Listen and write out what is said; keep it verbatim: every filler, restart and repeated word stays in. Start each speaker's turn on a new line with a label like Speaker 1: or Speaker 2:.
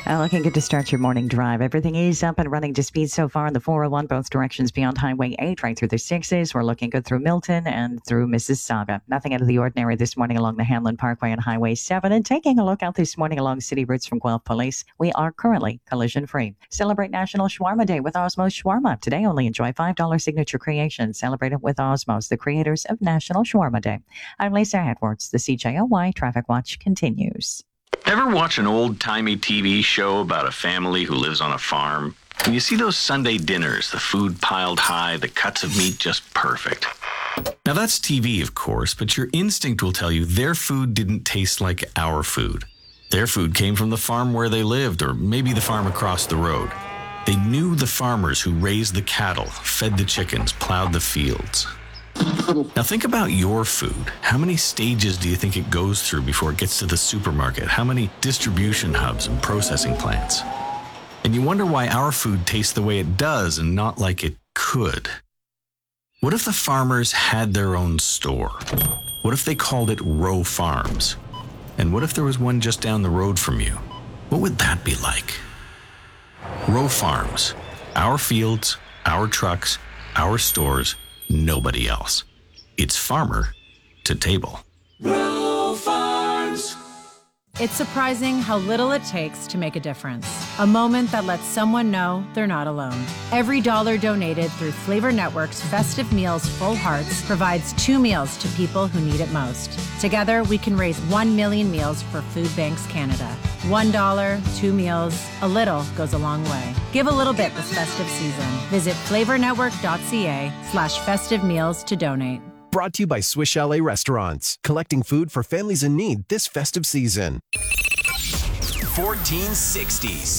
Speaker 1: Uh, looking good to start your morning drive. Everything is up and running to speed so far on the four oh one, both directions beyond Highway eight, right through the sixes. We're looking good through Milton and through Mississauga. Nothing out of the ordinary this morning along the Hanlon Parkway and Highway seven. And taking a look out this morning along city routes from Guelph Police, we are currently collision free. Celebrate National Shawarma Day with Osmos Shawarma. Today, only enjoy five dollars signature creation. Celebrate it with Osmos, the creators of National Shawarma Day. I'm Lisa Edwards. The C J O Y Traffic Watch continues.
Speaker 2: Ever watch an old-timey T V show about a family who lives on a farm? When you see those Sunday dinners, the food piled high, the cuts of meat just perfect. Now that's T V, of course, but your instinct will tell you their food didn't taste like our food. Their food came from the farm where they lived, or maybe the farm across the road. They knew the farmers who raised the cattle, fed the chickens, plowed the fields. Now think about your food. How many stages do you think it goes through before it gets to the supermarket? How many distribution hubs and processing plants? And you wonder why our food tastes the way it does and not like it could. What if the farmers had their own store? What if they called it Row Farms? And what if there was one just down the road from you? What would that be like? Row Farms. Our fields, our trucks, our stores, nobody else. It's farmer to table.
Speaker 3: Row Farms.
Speaker 4: It's surprising how little it takes to make a difference. A moment that lets someone know they're not alone. Every dollar donated through Flavor Network's Festive Meals Full Hearts provides two meals to people who need it most. Together, we can raise one million meals for Food Banks Canada. One dollar, two meals, a little goes a long way. Give a little bit this festive season. Visit flavornetwork.ca slash festive meals to donate.
Speaker 5: Brought to you by Swiss Chalet Restaurants, collecting food for families in need this festive season.
Speaker 3: fourteen sixties.